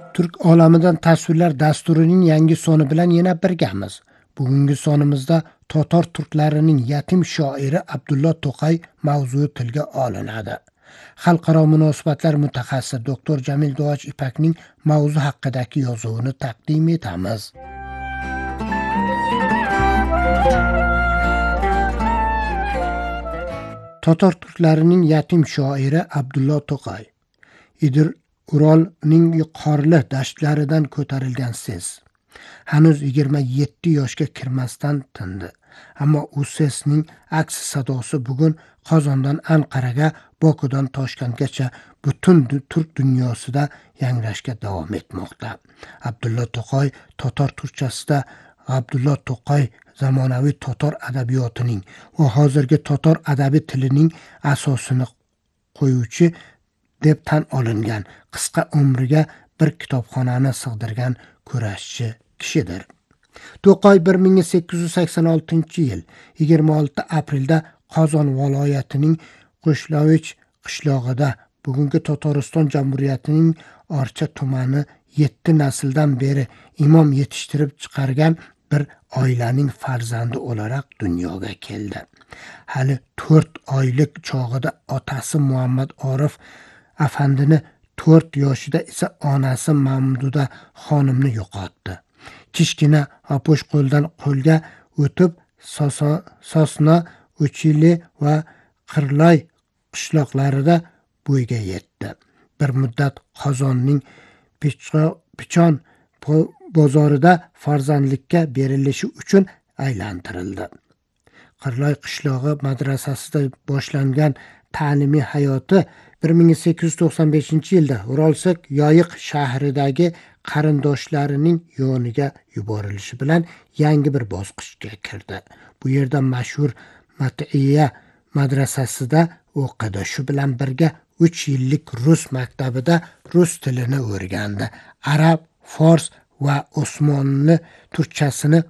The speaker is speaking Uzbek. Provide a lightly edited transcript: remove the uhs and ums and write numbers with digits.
Turk olamidan tasvirlar dasturining yangi soni bilan yana birgamiz. Bugungi sonimizda Totor turklarining yatim shoiri Abdullo To'qay mavzui tilga olinadi. Xalqaro munosabatlar mutaxassisi Dr. Jamil Duoch Ipakning mavzu haqidagi yozuvini taqdim etamiz. Totor turklarining yatim shoiri Abdullo To'qay. Idir Urolning qorli dashtlaridan ko'tarilgan ses. Hanuz 27 yoshga kirmasdan tindi. Ammo u sesning aks sadosi bugun Qozondan Anqaraga, Bokudan Toshkentgacha butun turk dunyosida yangrashga davom etmoqda. Abdullo To'qay Totor turkchasida Abdullo To'qay zamonaviy Totor adabiyotining va hozirgi Totor adabiy tilining asosini qo'yuvchi deb tan olingan, qisqa umriga bir kitobxonani sig'dirgan kurashchi kishidir. To'qay 1886-yil 26 aprelda Qozon viloyatining Qo'shlovich qishlog'ida bugungi Tatariston Jamhuriyatining Orcha tumani 7 nasldan beri imom yetishtirib chiqargan bir oilaning farzandi o'larak dunyoga keldi. Hali 4 oylik chog'ida otasi Muhammad Orif afandini 4 yoshida esa onasi Mamduda xonimni yo'qotdi. Kichkina Aposh qo'ldan qo'lga o'tib Sosna, Uchili va Qirloy qishloqlarida bo'yga yetdi. Bir muddat Qozonning Pichon bozorida farzandlikka berilishi uchun aylantirildi. Qirloy qishlog'i madrasasida boshlangan ta'limiy hayoti 1895-yilda Urolsak Yoyiq shahridagi qarindoshlarining yoniga yuborilishi bilan yangi bir bosqichga kirdi. Bu yerda mashhur Matiya madrasasida o'qidi. Shu bilan birga 3 yillik rus maktabida rus tilini o'rgandi. Arab, fors va osmonli turkchasini